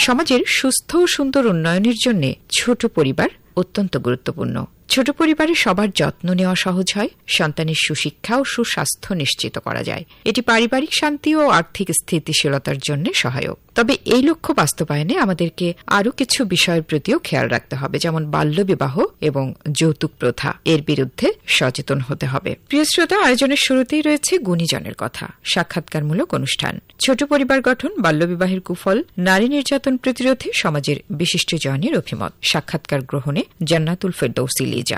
সমাজের সুস্থ ও সুন্দর উন্নয়নের জন্য ছোট পরিবার অত্যন্ত গুরুত্বপূর্ণ। ছোট পরিবারে সবার যত্ন নেওয়া সহজ হয়, সন্তানের সুশিক্ষা ও সুস্বাস্থ্য নিশ্চিত করা যায়। এটি পারিবারিক শান্তি ও আর্থিক স্থিতিশীলতার জন্য সহায়ক। তবে এই লক্ষ্য বাস্তবায়নে আমাদেরকে আরও কিছু বিষয়ের প্রতিও খেয়াল রাখতে হবে, যেমন বাল্যবিবাহ এবং যৌতুক প্রথা। এর বিরুদ্ধে সচেতন হতে হবে। প্রিয় শ্রোতা, আয়োজনের শুরুতেই রয়েছে গুণীজনের কথা, সাক্ষাৎকারমূলক অনুষ্ঠান। ছোট পরিবার গঠন, বাল্যবিবাহের কুফল, নারী নির্যাতন প্রতিরোধে সমাজের বিশিষ্টজনের অভিমত। সাক্ষাৎকার গ্রহণে জান্নাতুল ফেরদৌসী লিজা।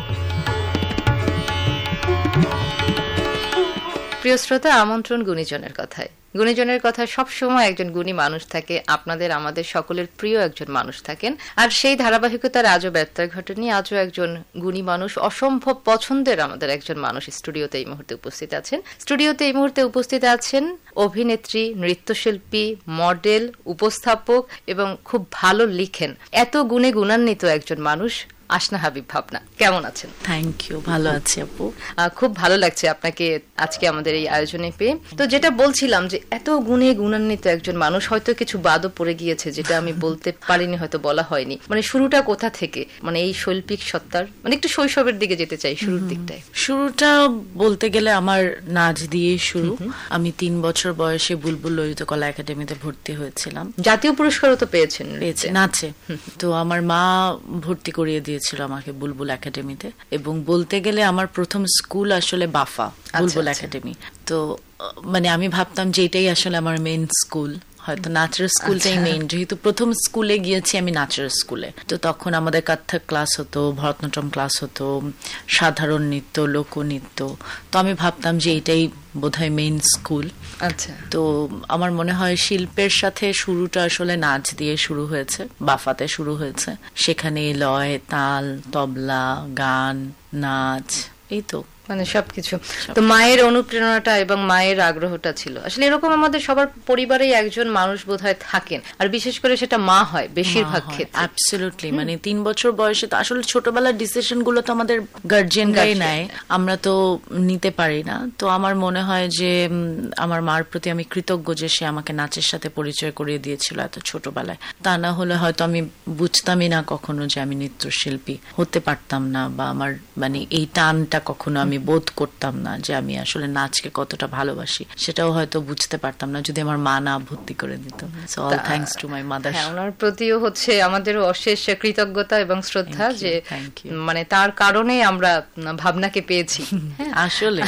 প্রিয় শ্রোতা, আমন্ত্রণ গুণীজনের কথায়। গুণীজনের কথায় সবসময় একজন গুণী মানুষ থাকে, আপনাদের আমাদের সকলের প্রিয় একজন মানুষ থাকেন। আর সেই ধারাবাহিকতার আজও ব্যত্যয় ঘটেনি। আজও একজন গুণী মানুষ, অসম্ভব পছন্দের আমাদের একজন মানুষ স্টুডিওতে এই মুহূর্তে উপস্থিত আছেন। স্টুডিওতে এই মুহূর্তে উপস্থিত আছেন অভিনেত্রী, নৃত্যশিল্পী, মডেল, উপস্থাপক এবং খুব ভালো লিখেন, এত গুণে গুণান্বিত একজন মানুষ আসনা হাবিব ভাবনা। কেমন আছেন? থ্যাংক ইউ, ভালো আছি আপু। খুব ভালো লাগছে আপনাকে আজকে আমাদের এই আয়োজনে পেয়ে। তো যেটা বলছিলাম যে এত গুণে গুণান্বিত একজন মানুষ, হয়তো কিছু বাদও পড়ে গিয়েছে যেটা আমি বলতে পারিনি, হয়তো বলা হয়নি। মানে শুরুটা কোথা থেকে, মানে এই শৈল্পিক সত্তার, মানে একটু শৈশবের দিকে যেতে চাই, শুরুর দিকটায়। শুরুটা বলতে গেলে আমার নাচ দিয়ে শুরু। আমি 3 বছর বয়সে বুলবুল ললিত কলা একাডেমিতে ভর্তি হয়েছিলাম। জাতীয় পুরস্কারও তো পেয়েছেন নাচে। তো আমার মা ভর্তি করিয়ে দিয়েছিল আমাকে বুলবুল একাডেমিতে, এবং বলতে গেলে আমার প্রথম স্কুল আসলে বাফা বুলবুল একাডেমি। তো মানে আমি ভাবতাম যে এটাই আসলে আমার মেইন স্কুল, হয়তো নাচের স্কুলটাই মেইন, যেহেতু প্রথম স্কুলে গিয়েছি আমি নাচের স্কুলে। তো তখন আমাদের কত্থক ক্লাস হতো, ভরতনাট্যম ক্লাস হতো, সাধারণ নৃত্য, লোকনৃত্য। তো আমি ভাবতাম যে এটাই বোধহয় মেইন স্কুল। আচ্ছা। তো আমার মনে হয় শিল্পের সাথে শুরুটা আসলে নাচ দিয়ে শুরু হয়েছে, বাফাতে শুরু হয়েছে। সেখানে লয়, তাল, তবলা, গান, নাচ, এই তো মানে সবকিছু। তো মায়ের অনুপ্রেরণাটা এবং মায়ের আগ্রহটা ছিল আসলে এরকম, আমাদের সবার পরিবারেই একজন মানুষ বোধহয় থাকেন, আর বিশেষ করে সেটা মা হয় বেশিরভাগ ক্ষেত্রে। অ্যাবসলিউটলি। মানে 3 বছর বয়সে তো আসলে ছোটবেলার ডিসিশন গুলো তো আমাদের গার্জিয়ানরাই নেয়, আমরা তো নিতে পারি না। তো আমার মনে হয় যে আমার মার প্রতি আমি কৃতজ্ঞ যে সে আমাকে নাচের সাথে পরিচয় করিয়ে দিয়েছিল এত ছোটবেলায়। তা না হলে হয়তো আমি বুঝতামই না কখনো যে আমি নৃত্যশিল্পী হতে পারতাম না, বা আমার মানে এই টানটা কখনো আমি বোধ করতাম না যে আমি আসলে নাচকে কতটা ভালোবাসি, সেটাও হয়তো বুঝতে পারতাম না যদি আমার মা না ভর্তি করে দিত। So all thanks to my mother. ওনার প্রতিও হচ্ছে আমাদেরও অশেষ কৃতজ্ঞতা এবং শ্রদ্ধা, যে মানে তার কারণে আমরা ভাবনাকে পেয়েছি আসলে।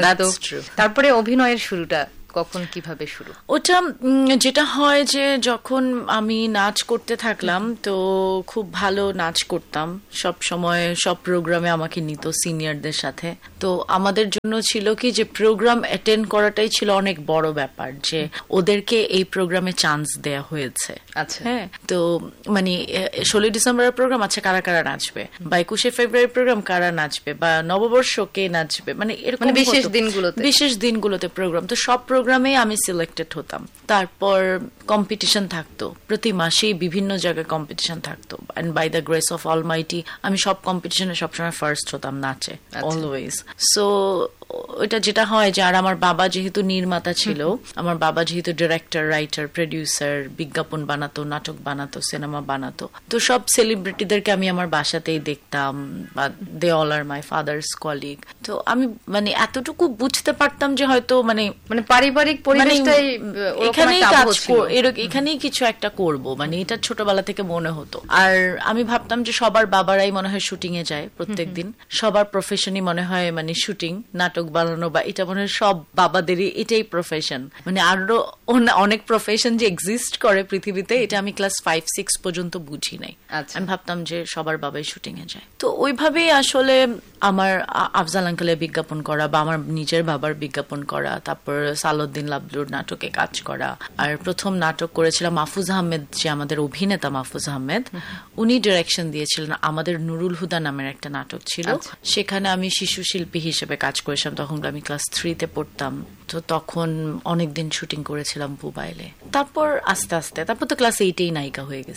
তারপরে অভিনয়ের শুরুটা কখন, কিভাবে শুরু? ওটা যেটা হয় যে যখন আমি নাচ করতে থাকলাম, তো খুব ভালো নাচ করতাম, সব সময় সব প্রোগ্রামে আমাকে নিত সিনিয়রদের সাথে। তো আমাদের জন্য ছিল কি যে প্রোগ্রাম অ্যাটেন্ড করাটাই ছিল অনেক বড় ব্যাপার, যে ওদেরকে এই প্রোগ্রামে চান্স দেয়া হয়েছে। আচ্ছা। হ্যাঁ, তো মানে 16 ডিসেম্বরের প্রোগ্রাম, আচ্ছা কারা কারা নাচবে, বা 21শে ফেব্রুয়ারি প্রোগ্রাম কারা নাচবে, বা নববর্ষ কে নাচবে, মানে এরকম বিশেষ দিনগুলোতে প্রোগ্রাম। তো সব প্রোগ্রামে আমি সিলেক্টেড হতাম। তারপর কম্পিটিশন থাকতো, প্রতি মাসেই বিভিন্ন জায়গায় কম্পিটিশন থাকতো, and by the grace of Almighty আমি সব কম্পিটিশনে সবসময় ফার্স্ট হতাম নাচে, অলওয়েজ। সো ওইটা যেটা হয় যে, আর আমার বাবা যেহেতু নির্মাতা ছিল, আমার বাবা যেহেতু ডিরেক্টর, রাইটার, প্রডিউসার, বিজ্ঞাপন বানাতো, নাটক বানাতো, সিনেমা বানাতো, তো সব সেলিব্রিটিদেরকে আমি আমার বাসাতেই দেখতাম, বা they all R my father's colleague. তো আমি মানে এতটুকু বুঝতে পারতাম যে হয়তো মানে পারিবারিক পরিবেশটাই এখানেই কিছু একটা করব, মানে এটা ছোটবেলা থেকে মনে হতো। আর আমি ভাবতাম যে সবার বাবারাই মনে হয় শুটিং এ যায় প্রত্যেকদিন, সবার প্রফেশনই মনে হয় মানে শুটিং, নাটক বানানো, বা এটা মনে হয় সব বাবাদেরই এটাই প্রফেশন। মানে আরো অনেক প্রফেশন যে এক্সিস্ট করে পৃথিবীতে, এটা আমি ক্লাস 5-6 পর্যন্ত বুঝি নাই। আমি ভাবতাম যে সবার বাবাই শুটিং এ যায়। তো ওইভাবেই আসলে আমার আফজাল আঙ্কেলের বিজ্ঞাপন করা, বা আমার নিজের বাবার বিজ্ঞাপন করা, তারপর সালাউদ্দিন লাবলুর নাটকে কাজ করা। আর প্রথম নাটক করেছিলাম মাহফুজ আহমেদ, যে আমাদের অভিনেতা মাহফুজ আহমেদ, উনি ডিরেকশন দিয়েছিলেন। আমাদের নুরুল হুদা নামের একটা নাটক ছিল, সেখানে আমি শিশু শিল্পী হিসেবে কাজ করেছিলাম। তখন আমি ক্লাস 3-তে পড়তাম। তো তখন অনেকদিন শুটিং করেছিলাম মোবাইলে। তারপর আস্তে আস্তে, তারপর তো ক্লাস 8-এই নায়িকা হয়ে গেছি।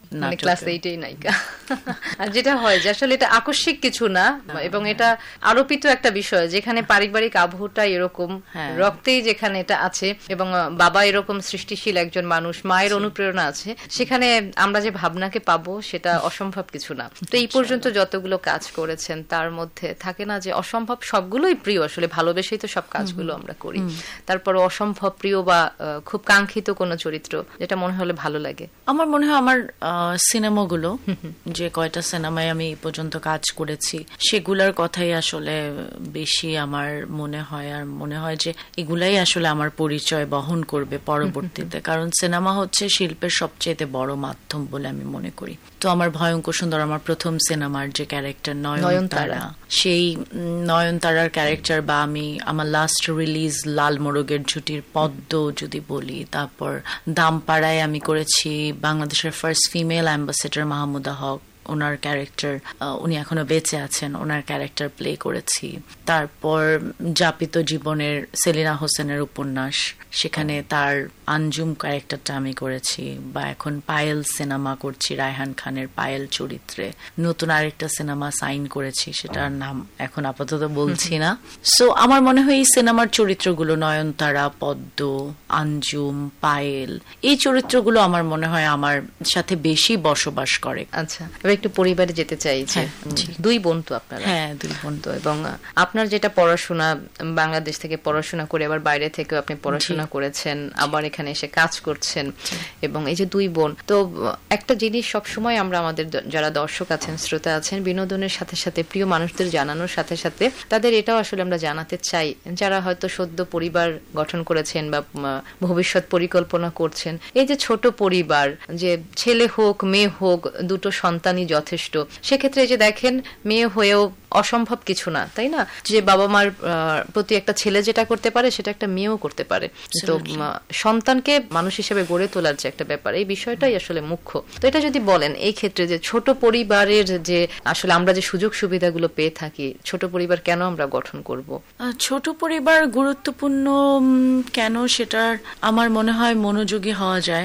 মানে ক্লাস 8-এই নায়িকা। আর যেটা হয় যে আসলে এটা আকস্মিক কিছু না, এবং এটা আরোপিত একটা বিষয়, যেখানে পারিবারিক আবহটা এরকম, রক্তেই যেখানে এটা আছে, এবং বাবা এরকম সৃষ্টিশীল একজন মানুষ, মায়ের অনুপ্রেরণা আছে, সেখানে আমরা যে ভাবনাকে পাবো সেটা অসম্ভব কিছু না। তো এই পর্যন্ত যতগুলো কাজ করেছেন তার মধ্যে থাকে না যে অসম্ভব সবগুলোই প্রিয়, আসলে ভালোবেসেই তো সব কাজগুলো আমরা করি, তারপর অসম্ভব প্রিয় বা খুব কাঙ্ক্ষিত কোনো চরিত্র যেটা মনে হলে ভালো লাগে? আমার মনে হয় আমার সিনেমাগুলো, যে কয়টা সিনেমায় আমি এই পর্যন্ত কাজ করেছি, সেগুলার কথাই আসলে বেশি আমার মনে হয়। আর মনে হয় যে এগুলাই আসলে আমার পরিচয় বহন করবে পরবর্তীতে, কারণ সিনেমা হচ্ছে শিল্পের সবচেয়ে বড় মাধ্যম বলে আমি মনে করি। তো আমার ভয়ঙ্কর সুন্দর, আমার প্রথম সিনেমার যে ক্যারেক্টার নয়নতারা, সেই নয়নতারার ক্যারেক্টার, বা আমি আমার লাস্ট রিলিজ লাল মোরগের ঝুটির পদ্ম যদি বলি, তারপর দামপাড়ায় আমি করেছি বাংলাদেশের ফার্স্ট ফিমেল অ্যাম্বাসেডর মাহমুদা হক, ওনার ক্যারেক্টার, উনি এখনো বেঁচে আছেন, ওনার ক্যারেক্টার প্লে করেছি। তারপর যাপিত জীবনের সেলিনা হোসেনের উপন্যাস, সেখানে তার আঞ্জুম ক্যারেক্টারটা আমি করেছি। বা এখন পায়েল সিনেমা করছি রায়হান খানের পায়েল চরিত্রে, নতুন আরেকটা সিনেমা সাইন করেছি, সেটার নাম এখন আপাতত বলছি না। সো আমার মনে হয় এই সিনেমার চরিত্রগুলো, নয়নতারা, পদ্ম, আঞ্জুম, পায়েল, এই চরিত্রগুলো আমার মনে হয় আমার সাথে বেশি বসবাস করে। আচ্ছা, একটু পরিবারে যেতে চাই। দুই বোন তো আপনারা? হ্যাঁ, দুই বোন তো। এবং আপনার যেটা পড়াশোনা, বাংলাদেশ থেকে পড়াশোনা করে আবার বাইরে থেকে আপনি পড়াশোনা করেছেন, আবার এখানে এসে কাজ করছেন, এবং এই যে দুই বোন, তো একটা জিনিস সবসময় আমরা আমাদের যারা দর্শক আছেন, শ্রোতা আছেন, বিনোদনের সাথে সাথে প্রিয় মানুষদের জানানোর সাথে সাথে তাদের এটাও আসলে আমরা জানাতে চাই, যারা হয়তো সদ্য পরিবার গঠন করেছেন বা ভবিষ্যৎ পরিকল্পনা করছেন, এই যে ছোট পরিবার, যে ছেলে হোক মেয়ে হোক দুটো সন্তানই যথেষ্ট, সেক্ষেত্রে যে দেখেন মেয়ে হয়েও অসম্ভব কিছু না, তাই না? যে বাবা মার প্রতি একটা ছেলে যেটা করতে পারে সেটা একটা মেয়েও করতে পারে। তো সন্তানকে মানুষ হিসেবে গড়ে তোলার যে একটা ব্যাপার, এই বিষয়টাই আসলে মুখ্য। তো এটা যদি বলেন এই ক্ষেত্রে যে ছোট পরিবারের যে আসলে আমরা যে সুযোগ সুবিধাগুলো পেয়ে থাকি, ছোট পরিবার কেন আমরা গঠন করব? ছোট পরিবার গুরুত্বপূর্ণ কেন, সেটার আমার মনে হয় মনোযোগী হওয়া যায়।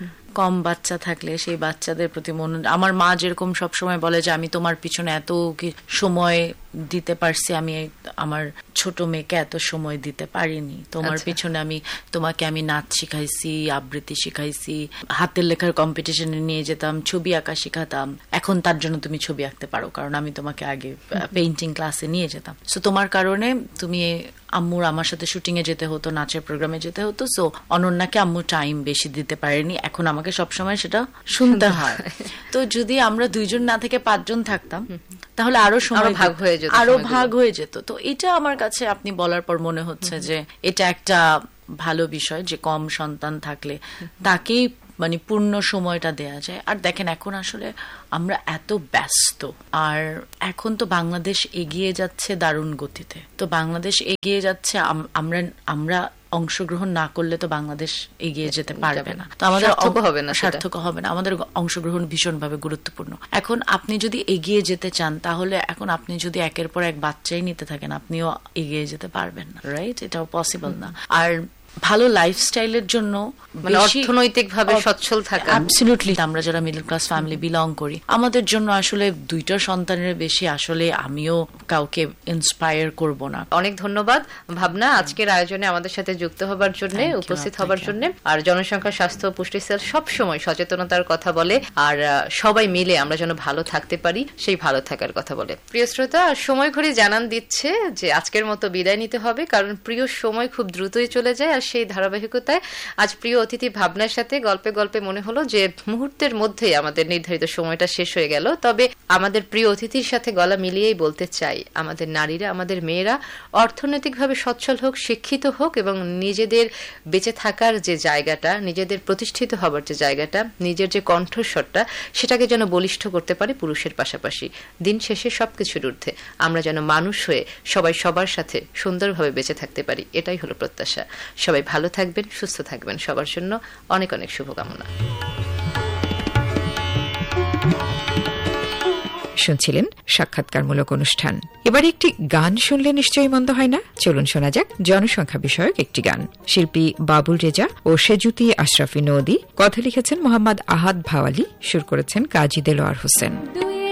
কম বাচ্চা থাকলে সেই বাচ্চাদের প্রতি আমার মা যেরকম সবসময় বলে যে আমি তোমার পিছনে এত সময় দিতে পারছি, আমি আমার ছোট মেয়েকে এত সময় দিতে পারিনি। তোমার পিছনে তোমাকে আমি নাচ শিখাইছি, আবৃত্তি শিখাইছি, হাতের লেখার কম্পিটিশনে নিয়ে যেতাম, ছবি আঁকা শিখাতাম, এখন তার জন্য তুমি ছবি আঁকতে পারো, কারণ আমি তোমাকে আগে পেইন্টিং ক্লাসে নিয়ে যেতাম। সো তোমার কারণে তুমি আম্মুর আমার সাথে শুটিং এ যেতে হতো, নাচের প্রোগ্রামে যেতে হতো। সো অনন্যাকে আম্মু টাইম বেশি দিতে পারেনি, এখন আমাকে সবসময় সেটা শুনতে হয়। তো যদি আমরা 2 জন না থেকে 5 জন থাকতাম, তাহলে আরো সময় ভাগ হয়ে যেত। তো এটা আমার কাছে আপনি বলার পর মনে হচ্ছে যে এটা একটা ভালো বিষয়, যে কম সন্তান থাকলে তাকেই মানে পূর্ণ সময়টা দেয়া যায়। আর দেখেন এখন আসলে আমরা এত ব্যস্ত, আর এখন তো বাংলাদেশ এগিয়ে যাচ্ছে দারুণ গতিতে। তো বাংলাদেশ এগিয়ে যাচ্ছে, আমরা অংশগ্রহণ না করলে তো বাংলাদেশ এগিয়ে যেতে পারবে না, তো আমাদের সার্থক হবে না। আমাদের অংশগ্রহণ ভীষণভাবে গুরুত্বপূর্ণ। এখন আপনি যদি এগিয়ে যেতে চান, তাহলে এখন আপনি যদি একের পর এক বাচ্চাই নিতে থাকেন, আপনিও এগিয়ে যেতে পারবেন না, রাইট? এটাও পসিবল না। আর ভালো লাইফস্টাইলের জন্য মানে অর্থনৈতিকভাবে সচ্ছল থাকা, অ্যাবসলিউটলি। আমরা যারা মিডল ক্লাস ফ্যামিলি বিলং করি, আমাদের জন্য আসলে 2টা সন্তানের বেশি আসলে আমিও কাউকে ইন্সপায়ার করব না। অনেক ধন্যবাদ ভাবনা আজকের আয়োজনে আমাদের সাথে যুক্ত হবার জন্য, উপস্থিত হবার জন্য। আর জনসংখ্যা স্বাস্থ্য ও পুষ্টি সেল সব সময় সচেতনতার কথা বলে, আর সবাই মিলে আমরা যেন ভালো থাকতে পারি সেই ভালো থাকার কথা বলে। প্রিয় শ্রোতা, সময় ঘড়ি জানান দিচ্ছে যে আজকের মতো বিদায় নিতে হবে, কারণ প্রিয় সময় খুব দ্রুতই চলে যায়। আর সেই ধারাবাহিকতায় আজ প্রিয় অতিথি ভাবনার সাথে গল্পে গল্পে মনে হলো যে মুহূর্তের মধ্যেই আমাদের নির্ধারিত সময়টা শেষ হয়ে গেল। তবে আমাদের প্রিয় অতিথির সাথে গলা মিলিয়েই বলতে চাই, আমাদের নারীরা, আমাদের মেয়েরা অর্থনৈতিকভাবে সচ্ছল হোক, শিক্ষিত হোক, এবং নিজেদের বেঁচে থাকার যে জায়গাটা, নিজেদের প্রতিষ্ঠিত হবার যে জায়গাটা, নিজের যে কণ্ঠস্বরটা, সেটাকে যেন বলিষ্ঠ করতে পারে পুরুষের পাশাপাশি। দিন শেষে সবকিছুর ঊর্ধ্বে আমরা যেন মানুষ হয়ে সবাই সবার সাথে সুন্দরভাবে বেঁচে থাকতে পারি, এটাই হলো প্রত্যাশা। সবাই ভালো থাকবেন, সুস্থ থাকবেন, সবার জন্য অনেক অনেক শুভকামনা। শুনছিলেন সাক্ষাৎকারমূলক অনুষ্ঠান। এবার একটি গান শুনলে নিশ্চয়ই মন্দ হয় না। চলুন শোনা যাক জনসংখ্যা বিষয়ক একটি গান। শিল্পী বাবুল রেজা ও সেজুতি আশরাফি নদী, কথা লিখেছেন মোহাম্মদ আহাদ ভাওয়ালি, সুর করেছেন কাজী দেলোয়ার হোসেন।